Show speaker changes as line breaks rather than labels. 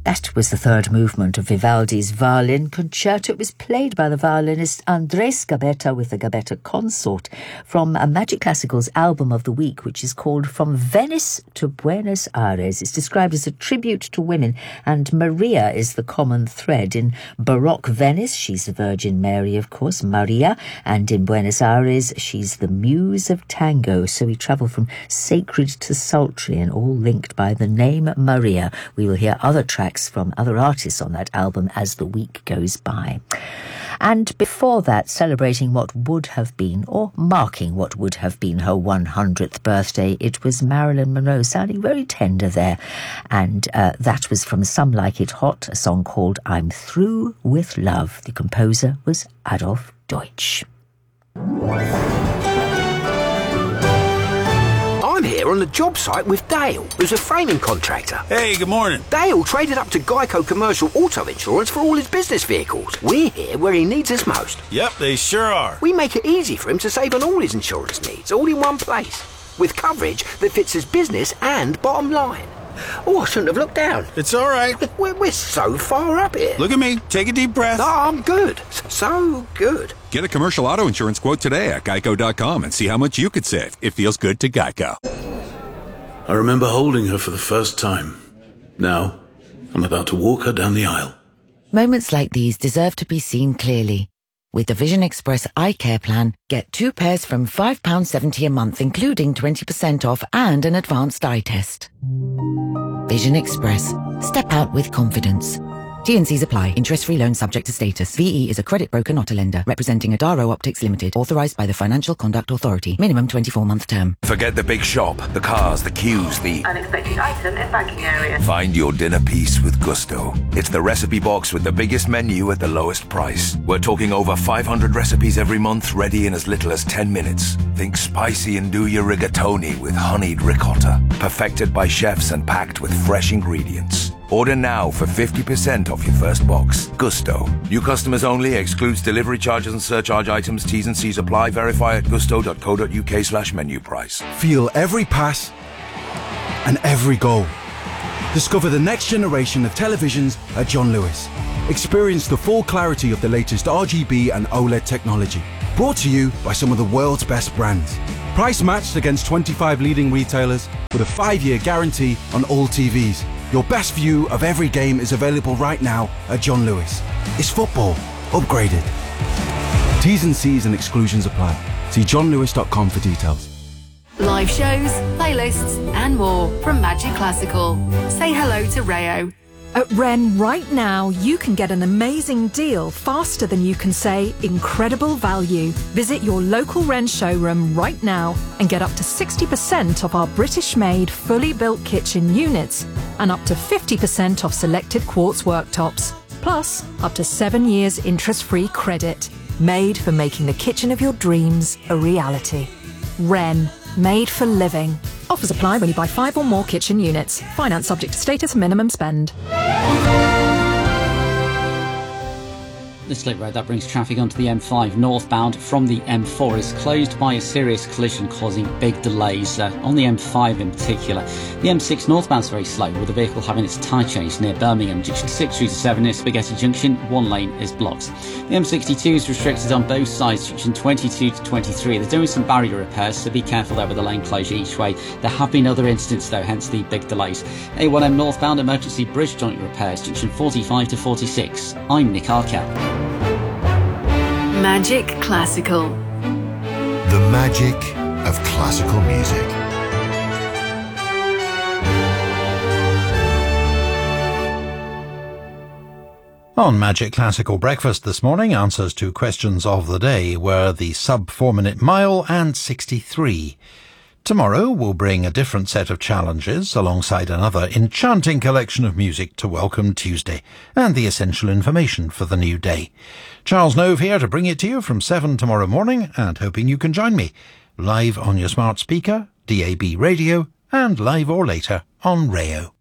That was the third movement of Vivaldi's Violin Concerto. It was played by the violinist Andres Gabetta with the Gabetta Consort from Magic Classical's album of the week, which is called From Venice to Buenos Aires. It's described as a tribute to women, and Maria is the common thread. In Baroque Venice, she's the Virgin Mary, of course, Maria, and in Buenos Aires, she's the muse of tango. So we travel from sacred to sultry and all linked by the name Maria. We will hear other tracks from other artists on that album as the week goes by. And before that, celebrating what would have been, or marking what would have been her 100th birthday, it was Marilyn Monroe, sounding very tender there. And that was from Some Like It Hot, a song called I'm Through with Love. The composer was Adolf Deutsch.
I'm here on the job site with Dale, who's a framing contractor.
Hey, good morning.
Dale traded up to Geico Commercial Auto Insurance for all his business vehicles. We're here where he needs us most.
Yep, they sure are.
We make it easy for him to save on all his insurance needs, all in one place, with coverage that fits his business and bottom line. Oh, I shouldn't have looked down.
It's all right.
We're so far up here.
Look at me. Take a deep breath.
No, I'm good. So good.
Get a commercial auto insurance quote today at geico.com and see how much you could save. It feels good to Geico.
I remember holding her for the first time. Now, I'm about to walk her down the aisle.
Moments like these deserve to be seen clearly. With the Vision Express Eye Care Plan, get 2 pairs from £5.70 a month, including 20% off and an advanced eye test. Vision Express. Step out with confidence. T&Cs apply. Interest-free loan subject to status. VE is a credit broker, not a lender. Representing Adaro Optics Limited. Authorised by the Financial Conduct Authority. Minimum 24-month term.
Forget the big shop, the cars, the queues, the
unexpected item in banking area.
Find your dinner piece with Gusto. It's the recipe box with the biggest menu at the lowest price. We're talking over 500 recipes every month, ready in as little as 10 minutes. Think spicy and do your rigatoni with honeyed ricotta. Perfected by chefs and packed with fresh ingredients. Order now for 50% off your first box. Gusto. New customers only. Excludes delivery charges and surcharge items. T's and C's apply. Verify at gusto.co.uk/menu price.
Feel every pass and every goal. Discover the next generation of televisions at John Lewis. Experience the full clarity of the latest RGB and OLED technology. Brought to you by some of the world's best brands. Price matched against 25 leading retailers with a 5-year guarantee on all TVs. Your best view of every game is available right now at John Lewis. It's football upgraded. T's and C's and exclusions apply. See johnlewis.com for details.
Live shows, playlists and more from Magic Classical. Say hello to Rayo.
At Wren right now, you can get an amazing deal faster than you can say incredible value. Visit your local Wren showroom right now and get up to 60% off our British-made, fully built kitchen units and up to 50% off selected quartz worktops. Plus, up to 7 years interest-free credit. Made for making the kitchen of your dreams a reality. Wren. Made for living. Offers apply when you buy 5 or more kitchen units. Finance subject to status and minimum spend.
The slip road that brings traffic onto the M5 northbound from the M4 is closed by a serious collision causing big delays on the M5 in particular. The M6 northbound is very slow, with the vehicle having its tyre changed near Birmingham. Junction 6 through to 7 near Spaghetti Junction, one lane is blocked. The M62 is restricted on both sides, junction 22 to 23. They're doing some barrier repairs, so be careful there with the lane closure each way. There have been other incidents though, hence the big delays. A1M northbound emergency bridge joint repairs, junction 45 to 46. I'm Nick Arkel.
Magic Classical.
The magic of classical music.
On Magic Classical Breakfast this morning, answers to questions of the day were the sub-4-minute mile and 63. Tomorrow we'll bring a different set of challenges alongside another enchanting collection of music to welcome Tuesday and the essential information for the new day. Charles Nove here to bring it to you from 7 tomorrow morning, and hoping you can join me live on your smart speaker, DAB radio, and live or later on Rayo.